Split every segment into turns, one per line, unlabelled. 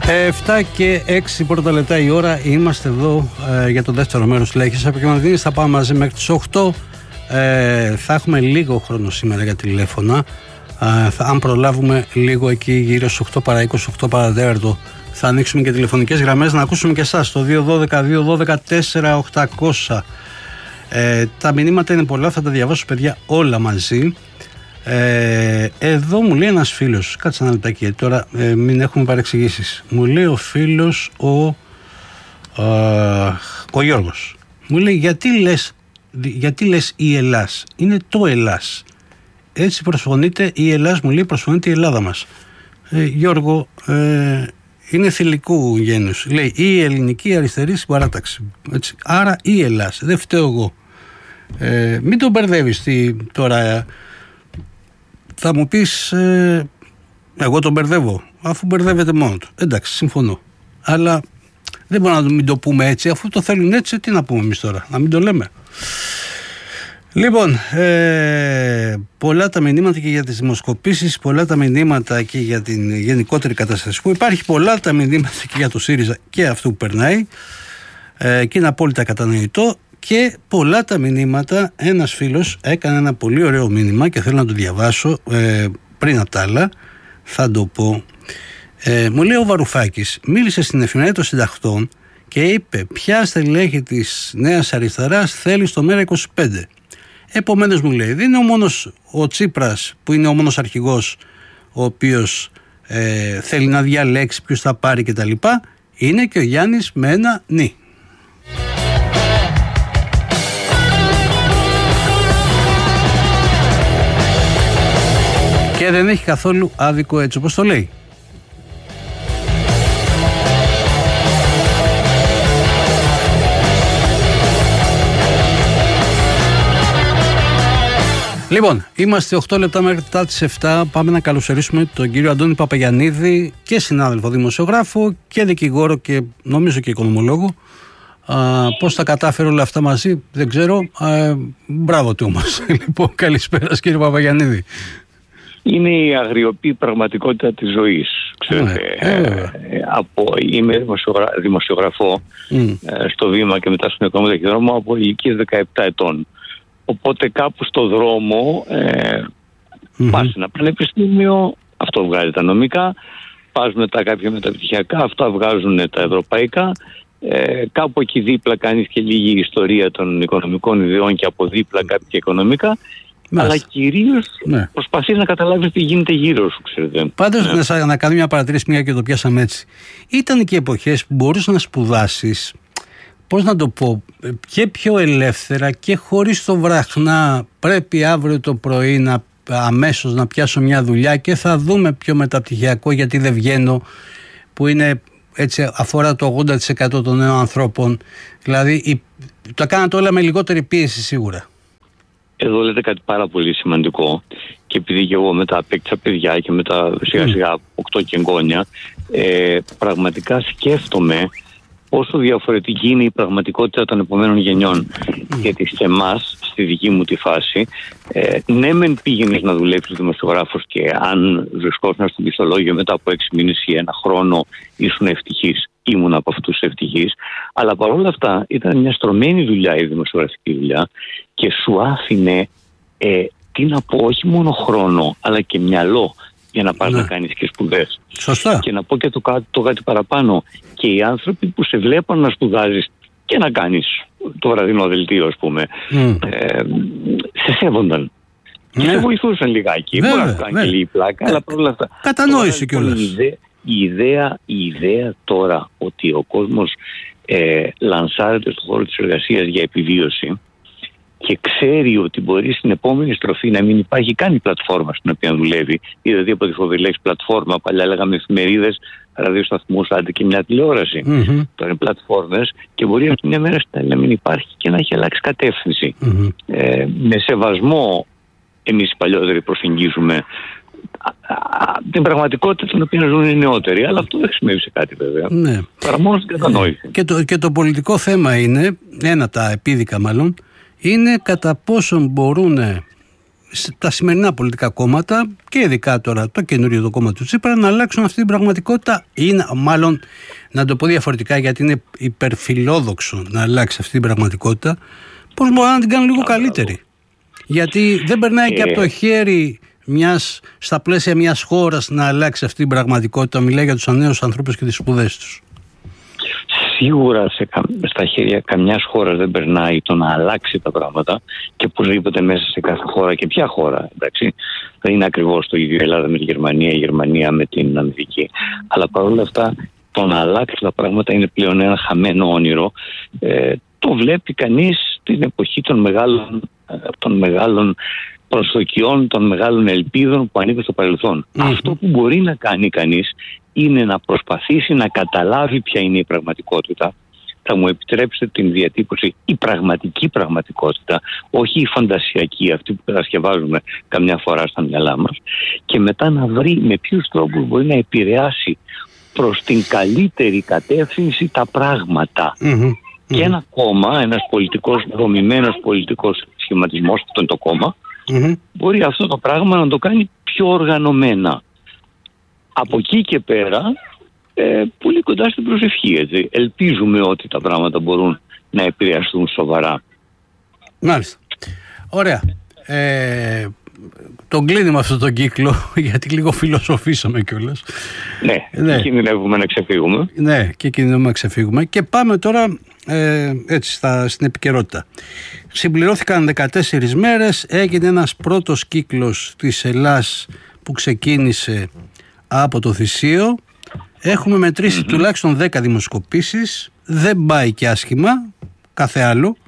7 και 6 πρώτα λεπτά η ώρα. Είμαστε εδώ για το δεύτερο μέρος της Λαϊκής Επικοινωνίας. Θα πάμε μαζί μέχρι τις 8. Θα έχουμε λίγο χρόνο σήμερα για τηλέφωνα. Αν προλάβουμε λίγο εκεί γύρω στις 8 παρά 20, 8 παρά 4, θα ανοίξουμε και τηλεφωνικές γραμμές να ακούσουμε και εσάς το 212-212-4800. Τα μηνύματα είναι πολλά, θα τα διαβάσω παιδιά όλα μαζί. Εδώ μου λέει ένας φίλος, κάτσε ένα λεπτάκι τώρα, μην έχουμε παρεξηγήσεις. Μου λέει ο φίλος ο Γιώργος, μου λέει γιατί λες η Ελλάς, είναι το Ελλάς, έτσι προσφωνείται η Ελλάς, μου λέει προσφωνείται η Ελλάδα μας. Γιώργο, είναι θηλυκού γένους, λέει η ελληνική αριστερή συμπαράταξη, έτσι. Άρα η Ελλάς, δεν φταίω εγώ. Μην τον μπερδεύεις τώρα. Θα μου πεις, εγώ τον μπερδεύω, αφού μπερδεύεται μόνο του. Εντάξει, συμφωνώ. Αλλά δεν μπορούμε να μην το πούμε έτσι, αφού το θέλουν έτσι, τι να πούμε εμείς τώρα, να μην το λέμε. Λοιπόν, πολλά τα μηνύματα και για τις δημοσκοπήσεις, πολλά τα μηνύματα και για την γενικότερη κατάσταση που υπάρχει, πολλά τα μηνύματα και για το ΣΥΡΙΖΑ και αυτό που περνάει, και είναι απόλυτα κατανοητό. Και πολλά τα μηνύματα. Ένας φίλος έκανε ένα πολύ ωραίο μήνυμα και θέλω να το διαβάσω πριν από τα άλλα, θα το πω. Μου λέει ο Βαρουφάκης μίλησε στην εφημερίδα των συντακτών και είπε ποια στελέχη της Νέας Αριστεράς θέλει στο ΜΕΡΑ25. Επομένως, μου λέει, δεν είναι μόνος ο Τσίπρας που είναι ο μόνος αρχηγός ο οποίος θέλει να διαλέξει ποιους θα πάρει κτλ. Είναι και ο Γιάννης με ένα νι. Και δεν έχει καθόλου άδικο έτσι όπως το λέει. Λοιπόν, είμαστε 8 λεπτά μέχρι τις 7. Πάμε να καλωσορίσουμε τον κύριο Αντώνη Παπαγιαννίδη, και συνάδελφο δημοσιογράφο και δικηγόρο και νομίζω και οικονομολόγο. Πώς τα κατάφερε όλα αυτά μαζί δεν ξέρω. Μπράβο του όμως. Λοιπόν, καλησπέρα κύριε Παπαγιαννίδη.
Είναι η αγριοπή πραγματικότητα της ζωής. Ξέρετε, είμαι δημοσιογραφό στο Βήμα και μετά στον Οικονομικό Ταχυδρόμο από ηλικίες 17 ετών. Οπότε κάπου στο δρόμο πας σε ένα πανεπιστήμιο, αυτό βγάζει τα νομικά, πας μετά κάποια μεταπτυχιακά, αυτά βγάζουν τα ευρωπαϊκά. Κάπου εκεί δίπλα κάνεις και λίγη ιστορία των οικονομικών ιδεών και από δίπλα κάποια οικονομικά. Αλλά κυρίως προσπαθείς να καταλάβεις τι γίνεται γύρω σου, ξέρετε.
Πάντως, να κάνω μια παρατήρηση, μια και το πιάσαμε έτσι. Ήταν και εποχές που μπορούσες να σπουδάσεις, πώς να το πω, και πιο ελεύθερα και χωρίς το βραχνά. Πρέπει αύριο το πρωί αμέσως να πιάσω μια δουλειά και θα δούμε πιο μεταπτυχιακό γιατί δεν βγαίνω, που είναι έτσι, αφορά το 80% των νέων ανθρώπων. Δηλαδή, τα κάνατε όλα με λιγότερη πίεση σίγουρα.
Εδώ λέτε κάτι πάρα πολύ σημαντικό, και επειδή και εγώ μετά απέκτησα παιδιά και μετά σιγά σιγά 8 και εγγόνια, πραγματικά σκέφτομαι πόσο διαφορετική είναι η πραγματικότητα των επομένων γενιών. Γιατί σε εμάς, στη δική μου τη φάση, ναι μεν πήγαινες να δουλέψεις δημοσιογράφος και αν βρισκόσουν στο μισθολόγιο μετά από 6 μήνες ή 1 χρόνο ήσουν ευτυχής. Ήμουν από αυτούς ευτυχής, αλλά παρόλα αυτά ήταν μια στρωμένη δουλειά η δημοσιογραφική δουλειά και σου άφηνε, τι να πω, όχι μόνο χρόνο αλλά και μυαλό για να πας να κάνεις και σπουδές.
Σωστά.
Και να πω και το κάτι παραπάνω, και οι άνθρωποι που σε βλέπαν να σπουδάζεις και να κάνεις το βραδινό δελτίο, ας πούμε, σε σέβονταν. Και σε βοηθούσαν λιγάκι. Μπορεί να κάνει και λίγη πλάκα, αλλά παρόλα αυτά.
Κατανόηση κιόλας.
Η ιδέα τώρα ότι ο κόσμος λανσάρεται στον χώρο της εργασίας για επιβίωση και ξέρει ότι μπορεί στην επόμενη στροφή να μην υπάρχει καν η πλατφόρμα στην οποία δουλεύει, δηλαδή από τη φοβερή λέξη πλατφόρμα, παλιά λέγαμε εφημερίδες, ραδιοσταθμούς, άντε και μια τηλεόραση. Τώρα είναι πλατφόρμες και μπορεί από μια μέρα στην άλλη να μην υπάρχει και να έχει αλλάξει κατεύθυνση. Με σεβασμό εμείς οι παλιότεροι προσεγγίζουμε την πραγματικότητα την οποία ζουν οι νεότεροι, αλλά αυτό δεν σημαίνει σε κάτι βέβαια. Παρά μόνο στην κατανόηση.
Και το πολιτικό θέμα είναι, ένα τα επίδικα μάλλον, είναι κατά πόσον μπορούν τα σημερινά πολιτικά κόμματα και ειδικά τώρα το καινούριο το κόμμα του Τσίπρα να αλλάξουν αυτή την πραγματικότητα, ή μάλλον να το πω διαφορετικά, γιατί είναι υπερφιλόδοξο να αλλάξει αυτή την πραγματικότητα, πώς μπορούν να την κάνουν λίγο καλύτερη. Γιατί δεν περνάει και από το χέρι στα πλαίσια μιας χώρας να αλλάξει αυτή την πραγματικότητα. Μιλάει για τους νέους ανθρώπους και τις σπουδές τους.
Σίγουρα στα χέρια καμιάς χώρας δεν περνάει το να αλλάξει τα πράγματα, και οπωσδήποτε μέσα σε κάθε χώρα, και ποια χώρα, εντάξει, δεν είναι ακριβώς το ίδιο η Ελλάδα με τη Γερμανία, η Γερμανία με την Αμερική. Αλλά παρόλα αυτά το να αλλάξει τα πράγματα είναι πλέον ένα χαμένο όνειρο. Το βλέπει κανείς την εποχή των μεγάλων προσδοκιών, των μεγάλων ελπίδων που ανήκουν στο παρελθόν. Αυτό που μπορεί να κάνει κανείς είναι να προσπαθήσει να καταλάβει ποια είναι η πραγματικότητα. Θα μου επιτρέψετε την διατύπωση, η πραγματική πραγματικότητα, όχι η φαντασιακή, αυτή που κατασκευάζουμε καμιά φορά στα μυαλά μας, και μετά να βρει με ποιους τρόπους μπορεί να επηρεάσει προς την καλύτερη κατεύθυνση τα πράγματα. Και ένα κόμμα, ένας δομημένος πολιτικός σχηματισμός, αυτό είναι το κόμμα, μπορεί αυτό το πράγμα να το κάνει πιο οργανωμένα. Από εκεί και πέρα, πολύ κοντά στην προσευχή, έτσι. Ελπίζουμε ότι τα πράγματα μπορούν να επηρεαστούν σοβαρά.
Μάλιστα. Ωραία. Τον κλείνουμε αυτό τον κύκλο, γιατί λίγο φιλοσοφήσαμε κιόλας.
Ναι, κινδυνεύουμε να ξεφύγουμε.
Ναι, και κινδυνεύουμε να ξεφύγουμε. Και πάμε τώρα στην επικαιρότητα. Συμπληρώθηκαν 14 μέρες, έγινε ένας πρώτος κύκλος της Ελλάς που ξεκίνησε από το Θησίο. Έχουμε μετρήσει τουλάχιστον 10 δημοσκοπήσεις. Δεν πάει και άσχημα, κάθε άλλο.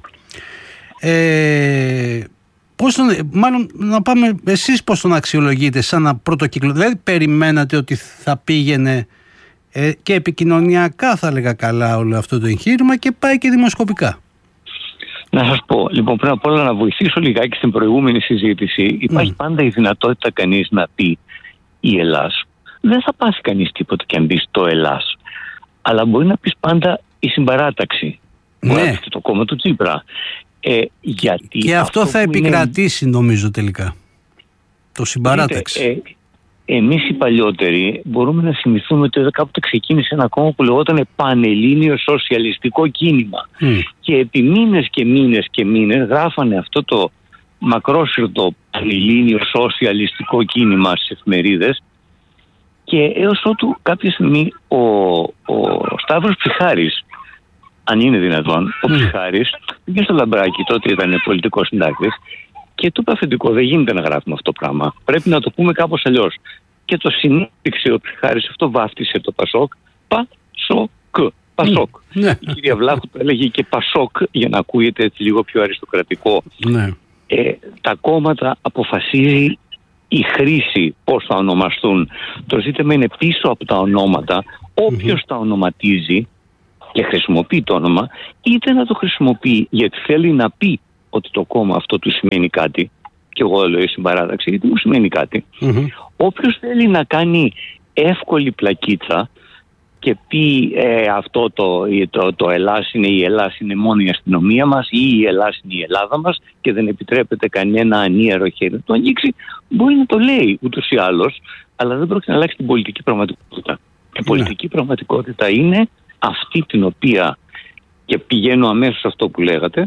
Μάλλον να πάμε, εσείς πώς τον αξιολογείτε σαν ένα πρώτο κύκλο? Δηλαδή περιμένατε ότι θα πήγαινε και επικοινωνιακά, θα έλεγα, καλά όλο αυτό το εγχείρημα, και πάει και δημοσκοπικά?
Να σας πω, λοιπόν, πριν απ' όλα να βοηθήσω λιγάκι στην προηγούμενη συζήτηση. Υπάρχει πάντα η δυνατότητα κανείς να πει η Ελλάς. Δεν θα πάθει κανείς τίποτα και αν μπει στο Ελλάς. Αλλά μπορεί να πεις πάντα η Συμπαράταξη. Μπορεί να πεις το κόμμα του Τσίπρα. Γιατί
και αυτό θα επικρατήσει, νομίζω, τελικά. Το Συμπαράταξη.
Εμείς οι παλιότεροι μπορούμε να θυμηθούμε ότι κάποτε ξεκίνησε ένα κόμμα που λεγόταν Πανελλήνιο Σοσιαλιστικό Κίνημα. Και επί μήνες και μήνες και μήνες γράφανε αυτό το μακρόσυρτο Πανελλήνιο Σοσιαλιστικό Κίνημα στις εφημερίδες, και έως ότου κάποια στιγμή ο Σταύρος Ψυχάρης, αν είναι δυνατόν, ο Ψυχάρης πήγε στο Λαμπράκι, τότε ήταν πολιτικός συντάκτης, και του είπε αφεντικό, δεν γίνεται να γράφουμε αυτό το πράγμα. Πρέπει να το πούμε κάπως αλλιώς. Και το συνήθιξε ο Ψυχάρης, αυτό βάφτισε το Πασόκ Πασόκ. Η κυρία Βλάχου το έλεγε και Πασόκ, για να ακούγεται έτσι λίγο πιο αριστοκρατικό. Τα κόμματα αποφασίζει η χρήση πώς θα ονομαστούν. Το ζήτημα είναι πίσω από τα ονόματα. Όποιος τα ονοματίζει και χρησιμοποιεί το όνομα, είτε να το χρησιμοποιεί γιατί θέλει να πει ότι το κόμμα αυτό του σημαίνει κάτι, και εγώ λέω η Συμπαράταξη γιατί μου σημαίνει κάτι. Όποιος θέλει να κάνει εύκολη πλακίτσα και πει αυτό το Ελλάς είναι, η Ελλάς είναι μόνο η αστυνομία μας, ή η Ελλάς είναι η Ελλάδα μας και δεν επιτρέπεται κανένα ανίερο χέρι να το αγγίξει, μπορεί να το λέει ούτως ή άλλως, αλλά δεν πρόκειται να αλλάξει την πολιτική πραγματικότητα. Η πολιτική πραγματικότητα είναι αυτή την οποία, και πηγαίνω αμέσως σε αυτό που λέγατε,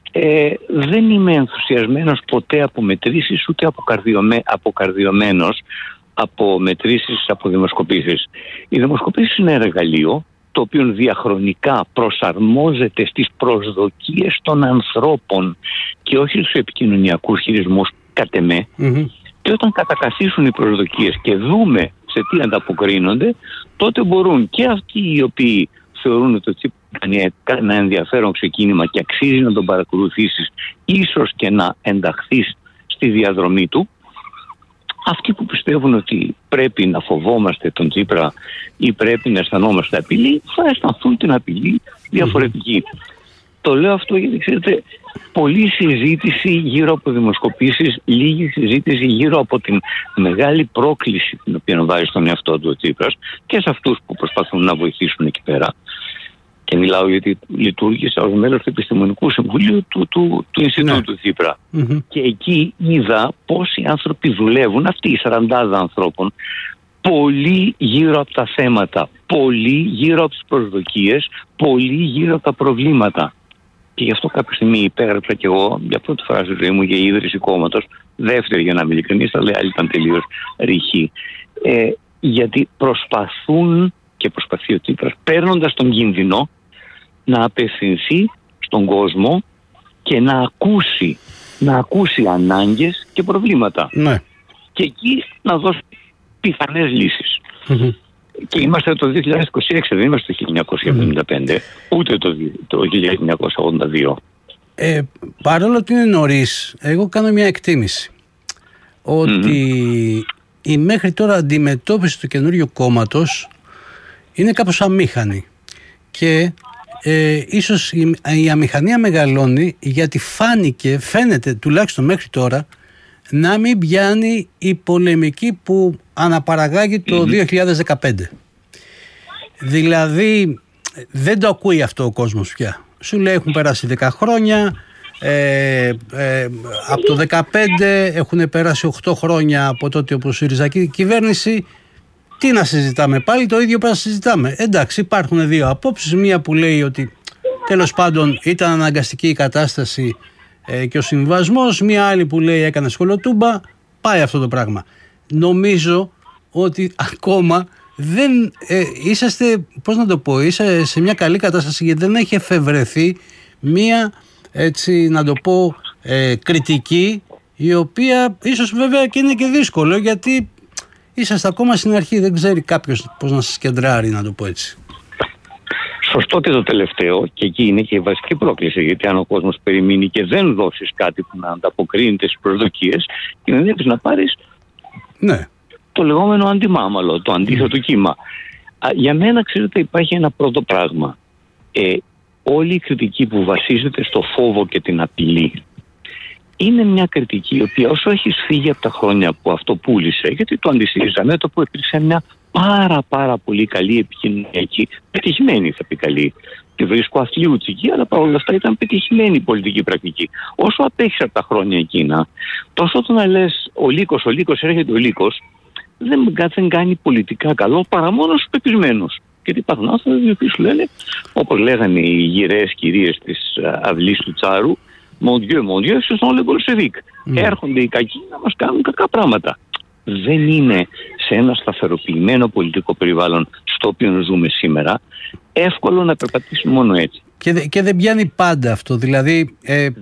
δεν είμαι ενθουσιασμένος ποτέ από μετρήσεις, ούτε αποκαρδιωμένος από μετρήσεις, από δημοσκοπήσεις. Οι δημοσκοπήσεις είναι ένα εργαλείο το οποίο διαχρονικά προσαρμόζεται στις προσδοκίες των ανθρώπων και όχι στους επικοινωνιακούς χειρισμούς κατ' εμέ. Και όταν κατακαθίσουν οι προσδοκίες και δούμε σε τι ανταποκρίνονται, τότε μπορούν και αυτοί οι οποίοι θεωρούν ότι το Τσίπρα κάνει ένα ενδιαφέρον ξεκίνημα και αξίζει να τον παρακολουθήσεις, ίσως και να ενταχθείς στη διαδρομή του, αυτοί που πιστεύουν ότι πρέπει να φοβόμαστε τον Τσίπρα ή πρέπει να αισθανόμαστε απειλή, θα αισθανθούν την απειλή διαφορετική. Το λέω αυτό γιατί ξέρετε, πολλή συζήτηση γύρω από δημοσκοπήσεις, λίγη συζήτηση γύρω από την μεγάλη πρόκληση την οποία βάζει στον εαυτό του ο Τσίπρας και σε αυτούς που προσπαθούν να βοηθήσουν εκεί πέρα. Και μιλάω γιατί λειτουργήσα ως μέλος του Επιστημονικού Συμβουλίου του Ινστιτούτου Τσίπρα. Και εκεί είδα πόσοι άνθρωποι δουλεύουν, αυτοί οι 40 ανθρώπων, πολύ γύρω από τα θέματα, πολύ γύρω από τις προσδοκίες, πολύ γύρω από τα προβλήματα. Και γι' αυτό κάποια στιγμή υπέγραψα κι εγώ για πρώτη φορά στη ζωή μου για ίδρυση κόμματος, δεύτερη για να είμαι ειλικρινής, αλλά άλλη ήταν τελείως ρηχή. Γιατί προσπαθούν και προσπαθεί ο Τσίπρας, παίρνοντας τον κίνδυνο, να απευθυνθεί στον κόσμο και να ακούσει ανάγκες και προβλήματα. Ναι. Και εκεί να δώσει πιθανές λύσεις. Και είμαστε το 2026, δεν είμαστε το 1975, ούτε το 1982.
Παρόλο ότι είναι νωρίς, εγώ κάνω μια εκτίμηση ότι η μέχρι τώρα αντιμετώπιση του καινούριου κόμματος είναι κάπως αμήχανη και ίσως η αμηχανία μεγαλώνει γιατί φαίνεται τουλάχιστον μέχρι τώρα να μην πιάνει η πολεμική που αναπαραγάγει το 2015. Δηλαδή δεν το ακούει αυτό ο κόσμος πια. Σου λέει έχουν περάσει 10 χρόνια, από το 2015 έχουν περάσει 8 χρόνια από τότε που ΣΥΡΙΖΑ κυβέρνηση. Τι να συζητάμε πάλι, το ίδιο πρέπει να συζητάμε. Εντάξει, υπάρχουν δύο απόψεις. Μία που λέει ότι τέλος πάντων ήταν αναγκαστική η κατάσταση και ο συμβασμός. Μία άλλη που λέει έκανε σκολοτούμπα. Πάει αυτό το πράγμα. Νομίζω ότι ακόμα δεν είσαστε, πώς να το πω, είσαι σε μια καλή κατάσταση γιατί δεν έχει εφευρεθεί μία, έτσι να το πω, κριτική, η οποία ίσως βέβαια και είναι και δύσκολο γιατί είσαστε ακόμα στην αρχή, δεν ξέρει κάποιος πώς να σας κεντράρει, να το πω έτσι.
Σωστό και το τελευταίο, και εκεί είναι και η βασική πρόκληση, γιατί αν ο κόσμος περιμένει και δεν δώσεις κάτι που να ανταποκρίνεται στις προσδοκίες, κινδυνεύεις να πάρεις το λεγόμενο αντιμάμαλο, το αντίθετο κύμα. Για μένα, ξέρετε, υπάρχει ένα πρώτο πράγμα. Όλη η κριτική που βασίζεται στο φόβο και την απειλή είναι μια κριτική η οποία όσο έχει φύγει από τα χρόνια που αυτό πούλησε, γιατί το αντισύριζα το που υπήρξε μια πάρα πολύ καλή επικοινωνιακή, πετυχημένη θα πει καλή, τη βρίσκω αθλιούτσικη, αλλά παρόλα αυτά ήταν πετυχημένη η πολιτική πρακτική. Όσο απέχεις από τα χρόνια εκείνα, τόσο το να λες ο Λύκος έρχεται ο Λύκος, δεν κάνει πολιτικά καλό παρά μόνο στους πεπισμένους. Γιατί υπάρχουν άνθρωποι οι οποίοι σου λένε, όπως λέγανε οι γυραιές κυρίες της αυλής του Τσάρου, Mon Dieu, ce sont les Bolcheviks. Έρχονται οι κακοί να μας κάνουν κακά πράγματα. Δεν είναι σε ένα σταθεροποιημένο πολιτικό περιβάλλον στο οποίο ζούμε σήμερα εύκολο να περπατήσουμε μόνο έτσι.
Και δεν πιάνει πάντα αυτό, δηλαδή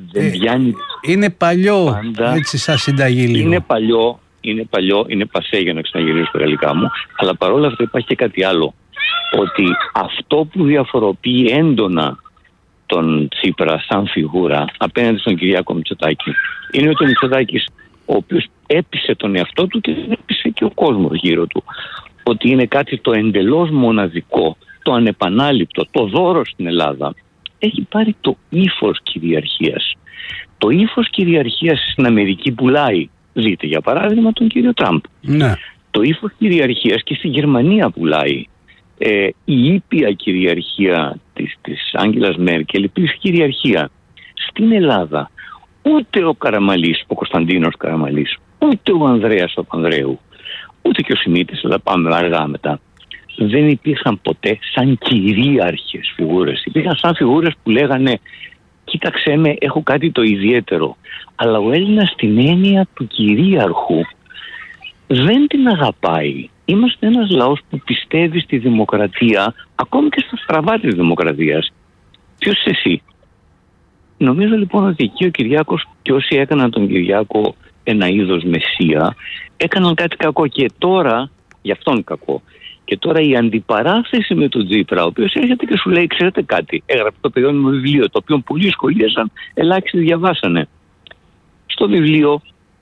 είναι παλιό πάντα, έτσι σαν συνταγή λίγο.
Είναι παλιό, είναι πασέ για να ξαναγυρίσω στα γαλλικά μου, αλλά παρόλα αυτά υπάρχει και κάτι άλλο. Ότι αυτό που διαφοροποιεί έντονα τον Τσίπρα σαν φιγούρα απέναντι στον Κυριάκο Μητσοτάκη είναι ότι ο Μητσοτάκης, ο οποίος έπεισε τον εαυτό του και έπεισε και ο κόσμος γύρω του, ότι είναι κάτι το εντελώς μοναδικό, το ανεπανάληπτο, το δώρο στην Ελλάδα, έχει πάρει το ύφος κυριαρχίας. Το ύφος κυριαρχίας στην Αμερική πουλάει. Δείτε για παράδειγμα τον κύριο Τραμπ. Ναι. Το ύφος κυριαρχίας και στη Γερμανία πουλάει. Η ήπια κυριαρχία της Άγγελας Μέρκελ, η πλήρης κυριαρχία. Στην Ελλάδα ούτε ο Καραμαλής, ο Κωνσταντίνος Καραμαλής, ούτε ο Ανδρέας ο Πανδρέου, ούτε και ο Σιμίτης, αλλά πάμε αργά μετά, δεν υπήρχαν ποτέ σαν κυρίαρχες φιγούρες. Υπήρχαν σαν φιγούρες που λέγανε κοίταξέ με, έχω κάτι το ιδιαίτερο. Αλλά ο Έλληνας στην έννοια του κυρίαρχου δεν την αγαπάει. Είμαστε ένας λαός που πιστεύει στη δημοκρατία, ακόμη και στα στραβά της δημοκρατίας. Ποιος είσαι εσύ? Νομίζω λοιπόν ότι εκεί ο Κυριάκος και όσοι έκαναν τον Κυριάκο ένα είδος μεσία, έκαναν κάτι κακό και τώρα, γι' αυτόν κακό. Και τώρα η αντιπαράθεση με τον Τσίπρα, ο οποίος έρχεται και σου λέει, ξέρετε κάτι, έγραψε το παιδιώνυμο βιβλίο, το οποίο πολλοί σχολίασαν, ελάχιστοι διαβάσανε. Στο βιβλίο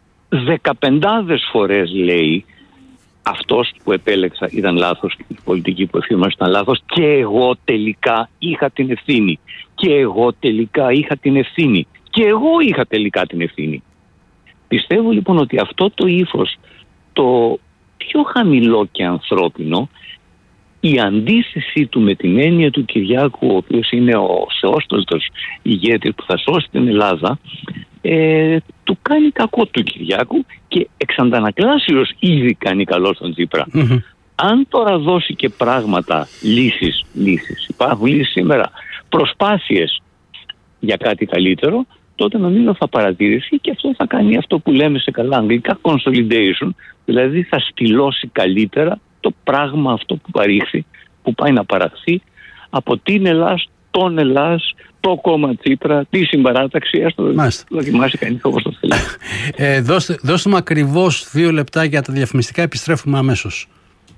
15 φορές λέει, αυτός που επέλεξα ήταν λάθος, η πολιτική που εφήρμασε ήταν λάθος και εγώ τελικά είχα την ευθύνη. Και εγώ τελικά είχα την ευθύνη. Και εγώ είχα τελικά την ευθύνη. Πιστεύω λοιπόν ότι αυτό το ύφος, το πιο χαμηλό και ανθρώπινο, η αντίθεσή του με την έννοια του Κυριάκου, ο οποίος είναι ο θεόστολτος ηγέτης που θα σώσει την Ελλάδα, του κάνει κακό του Κυριάκου και εξαντανακλάσεως ήδη κάνει καλό στον Τσίπρα. Αν τώρα δώσει και πράγματα, λύσεις, υπάρχουν λύσεις σήμερα, προσπάθειες για κάτι καλύτερο, τότε νομίζω θα παρατηρηθεί και αυτό θα κάνει αυτό που λέμε σε καλά αγγλικά consolidation, δηλαδή θα στυλώσει καλύτερα το πράγμα αυτό που παρήχθη, που πάει να παραχθεί από την Ελλάς, τον Ελλάς, το κόμμα Τσίπρα, τη συμπαράταξη, ας το δοκιμάσει κανείς όπως το θέλει.
Δώστε μου ακριβώς 2 λεπτά για τα διαφημιστικά, επιστρέφουμε αμέσως.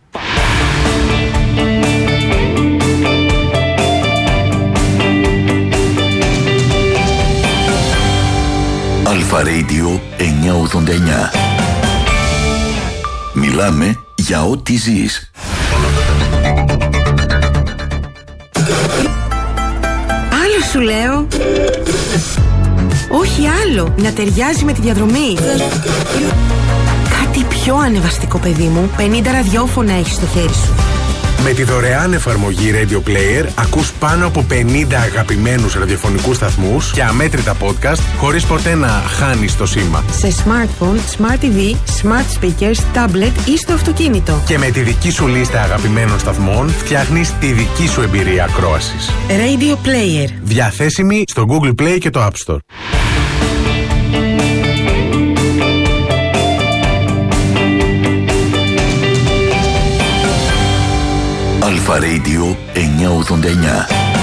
Αλφα Radio 989. Μιλάμε για ό,τι ζεις.
Άλλο σου λέω. Όχι άλλο. Να ταιριάζει με τη διαδρομή. Κάτι πιο ανεβαστικό, παιδί μου. 50 ραδιόφωνα έχεις στο χέρι σου.
Με τη δωρεάν εφαρμογή Radio Player ακούς πάνω από 50 αγαπημένους ραδιοφωνικούς σταθμούς και αμέτρητα podcast χωρίς ποτέ να χάνεις το σήμα.
Σε smartphone, smart TV, smart speakers, tablet ή στο αυτοκίνητο.
Και με τη δική σου λίστα αγαπημένων σταθμών φτιάχνεις τη δική σου εμπειρία ακρόασης.
Radio Player.
Διαθέσιμη στο Google Play και το App Store.
Αλφα Radio 989.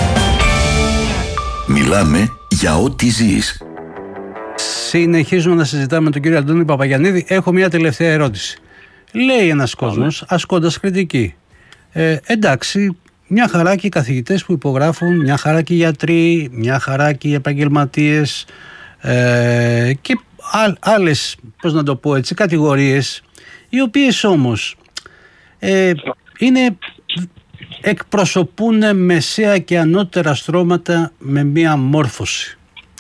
Μιλάμε για ό,τι ζεις.
Συνεχίζουμε να συζητάμε με τον κύριο Αντώνη Παπαγιαννίδη. Έχω μια τελευταία ερώτηση. Λέει ένας κόσμος, ασκώντας κριτική, εντάξει, μια χαρά και οι καθηγητές που υπογράφουν, μια χαρά και οι γιατροί, μια χαρά και οι επαγγελματίες και άλλες, πώς να το πω έτσι, κατηγορίες, οι οποίες όμως εκπροσωπούν μεσαία και ανώτερα στρώματα με μία μόρφωση.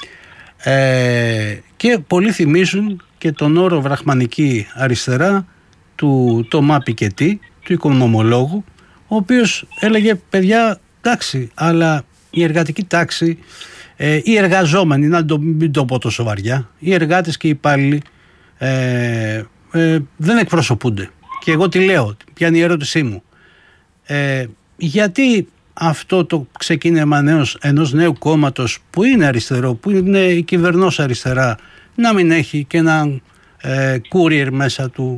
Και πολλοί θυμίζουν και τον όρο βραχμανική αριστερά του Τομά Πικετή, του οικονομολόγου, ο οποίος έλεγε, παιδιά, εντάξει, αλλά η εργατική τάξη, οι εργαζόμενοι, μην το πω τόσο βαριά, οι εργάτες και οι υπάλληλοι δεν εκπροσωπούνται. Και εγώ τι λέω, ποια είναι η ερώτησή μου. Γιατί αυτό το ξεκίνημα ενός νέου κόμματος που είναι αριστερό, που είναι η κυβερνός αριστερά, να μην έχει και έναν courier μέσα του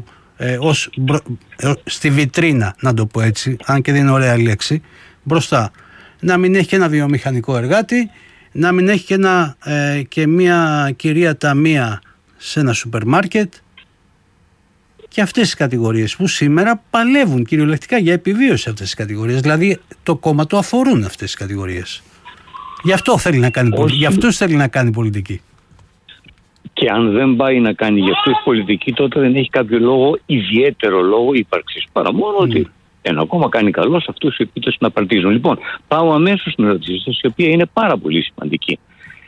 στη βιτρίνα, να το πω έτσι, αν και δεν είναι ωραία λέξη, μπροστά. Να μην έχει και ένα βιομηχανικό εργάτη, να μην έχει και μια κυρία ταμεία σε ένα σούπερ μάρκετ, και αυτές τις κατηγορίες που σήμερα παλεύουν κυριολεκτικά για επιβίωση αυτές τις κατηγορίες. Δηλαδή το κόμμα το αφορούν αυτές τις κατηγορίες. Γι' αυτό θέλει να κάνει πολιτική. Γι' αυτούς θέλει να κάνει πολιτική.
Και αν δεν πάει να κάνει για αυτούς πολιτική, τότε δεν έχει κάποιο λόγο, ιδιαίτερο λόγο ύπαρξης. Παρά μόνο ότι ένα κόμμα κάνει καλό σε αυτούς οι οποίοι το συναπαρτίζουν. Λοιπόν, πάω αμέσως στην ερώτησή σας, η οποία είναι πάρα πολύ σημαντική.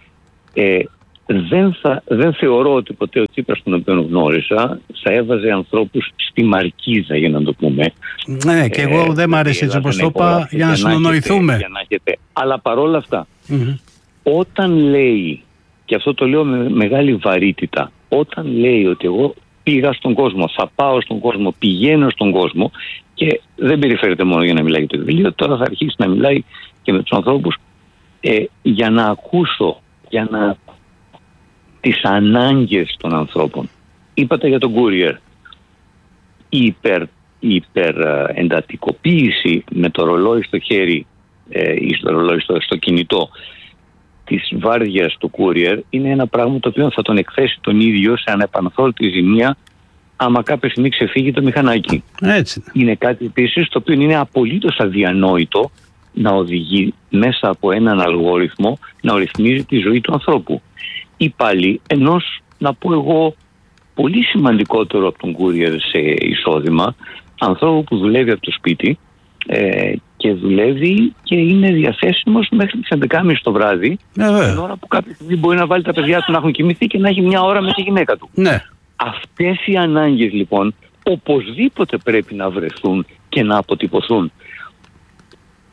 Δεν θεωρώ ότι ποτέ ο Τσίπρας, τον οποίο γνώρισα, θα έβαζε ανθρώπους στη μαρκίζα, για να το πούμε.
Ναι, και εγώ δεν μ' άρεσε έτσι όπως το είπα, για να συνονοηθούμε.
Αλλά παρόλα αυτά, όταν λέει, και αυτό το λέω με μεγάλη βαρύτητα, όταν λέει ότι εγώ πήγα στον κόσμο, θα πάω στον κόσμο, πηγαίνω στον κόσμο, και δεν περιφέρεται μόνο για να μιλάει για το βιβλίο, τώρα θα αρχίσει να μιλάει και με τους ανθρώπους για να ακούσω, για να τις ανάγκες των ανθρώπων. Είπατε για τον courier. Η υπερεντατικοποίηση με το ρολόι στο χέρι ή στο ρολόι στο κινητό της βάρδιας του courier είναι ένα πράγμα το οποίο θα τον εκθέσει τον ίδιο σε ανεπανθόρτη ζημία άμα κάποια στιγμή ξεφύγει το μηχανάκι.
Έτσι.
Είναι κάτι επίσης το οποίο είναι απολύτως αδιανόητο να οδηγεί μέσα από έναν αλγόριθμο να ρυθμίζει τη ζωή του ανθρώπου. Ή πάλι ενός, να πω εγώ, πολύ σημαντικότερο από τον courier σε εισόδημα, ανθρώπου που δουλεύει από το σπίτι και δουλεύει και είναι διαθέσιμος μέχρι τις 11.30 το βράδυ, την ώρα που κάποια στιγμή μπορεί να βάλει τα παιδιά του να έχουν κοιμηθεί και να έχει μια ώρα με τη γυναίκα του.
Ναι.
Αυτές οι ανάγκες λοιπόν οπωσδήποτε πρέπει να βρεθούν και να αποτυπωθούν.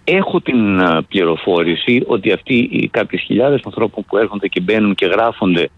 έχω την πληροφόρηση ότι αυτοί οι κάποιες χιλιάδες ανθρώπων που έρχονται και μπαίνουν και γράφονται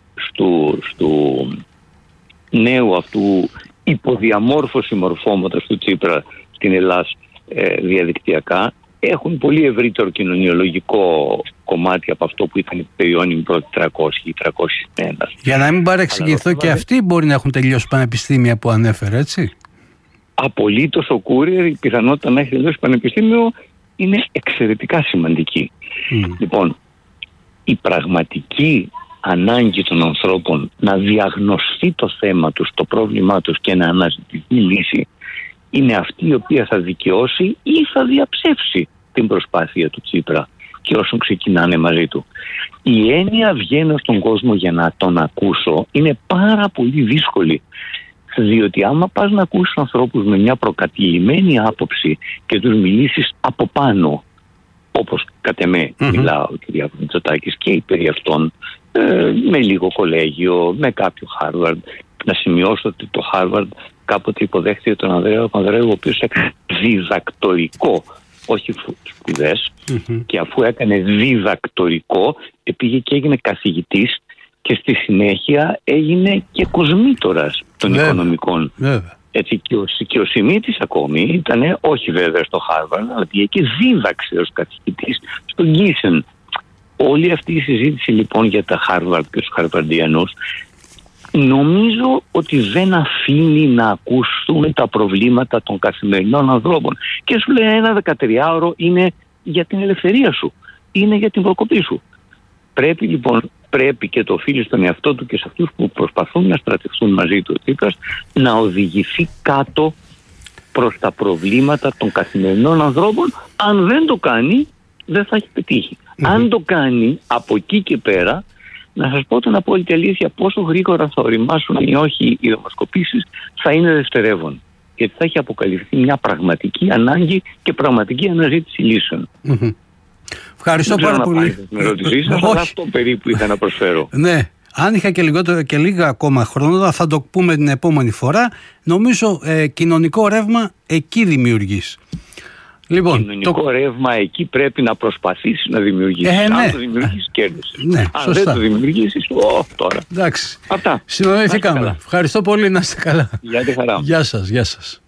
του νέου αυτού υποδιαμόρφωση μορφώματος του Τσίπρα στην Ελλάδα διαδικτυακά, έχουν πολύ ευρύτερο κοινωνιολογικό κομμάτι από αυτό που ήταν η περιόνιμη πρώτη 300 ή 301.
Για να μην παρεξηγηθώ, και αυτοί μπορεί να έχουν τελειώσει πανεπιστήμια που ανέφερε, έτσι.
Απολύτως ο Courier, η πιθανότητα να έχει τελειώσει πανεπιστήμιο είναι εξαιρετικά σημαντική. Λοιπόν, η πραγματική ανάγκη των ανθρώπων να διαγνωστεί το θέμα τους, το πρόβλημά τους και να αναζητηθεί λύση, είναι αυτή η οποία θα δικαιώσει ή θα διαψεύσει την προσπάθεια του Τσίπρα και όσων ξεκινάνε μαζί του. Η έννοια βγαίνω στον κόσμο για να τον ακούσω είναι πάρα πολύ δύσκολη, διότι άμα πας να ακούσεις ανθρώπους με μια προκατηλημένη άποψη και τους μιλήσεις από πάνω, όπως κατ' εμέ μιλάω ο κ. Μητσοτάκης και οι περί αυτών, με λίγο κολέγιο, με κάποιο Χάρβαρντ. Να σημειώσω ότι το Χάρβαρντ κάποτε υποδέχθηκε τον Ανδρέα Παπανδρέου, ο οποίος έκανε διδακτορικό, όχι σπουδές, και αφού έκανε διδακτορικό πήγε και έγινε καθηγητής και στη συνέχεια έγινε και κοσμήτορας των οικονομικών. Έτσι, και ο Σιμίτης ακόμη ήταν, όχι βέβαια στο Χάρβαρντ, αλλά πήγε και δίδαξε ως καθηγητής στον Γκίσεν. Όλη αυτή η συζήτηση λοιπόν για τα Χάρβαρντ και τους Χαρβαρντιανούς νομίζω ότι δεν αφήνει να ακούσουν τα προβλήματα των καθημερινών ανθρώπων. Και σου λέει ένα 13ωρο είναι για την ελευθερία σου, είναι για την προκοπή σου. Πρέπει λοιπόν, και το οφείλει στον εαυτό του και σε αυτούς που προσπαθούν να στρατευτούν μαζί του ο Τσίπρας, να οδηγηθεί κάτω προς τα προβλήματα των καθημερινών ανθρώπων. Αν δεν το κάνει, δεν θα έχει πετύχει. Αν το κάνει από εκεί και πέρα, να σας πω την απόλυτη αλήθεια, πόσο γρήγορα θα οριμάσουν ή όχι οι δημοσκοπήσεις θα είναι δευτερεύον. Γιατί θα έχει αποκαλυφθεί μια πραγματική ανάγκη και πραγματική αναζήτηση λύσεων.
Ευχαριστώ πάρα πολύ.
Με ερώτησή σας, αλλά αυτό περίπου είχα να προσφέρω.
Ναι. Αν είχα και λιγότερο και λίγα ακόμα χρόνο, θα το πούμε την επόμενη φορά. Νομίζω κοινωνικό ρεύμα εκεί δημιουργείς. Λοιπόν,
κοινωνικό ρεύμα εκεί πρέπει να προσπαθήσεις να δημιουργήσεις. Αν το δημιουργήσεις, κέρδισες.
Ναι,
αν
σωστά.
δεν το δημιουργήσεις, τώρα.
Εντάξει.
Αυτά.
Συνοηθήκαμε. Ευχαριστώ πολύ, να είστε καλά.
Γεια τη χαρά.
Γεια σας, γεια σας.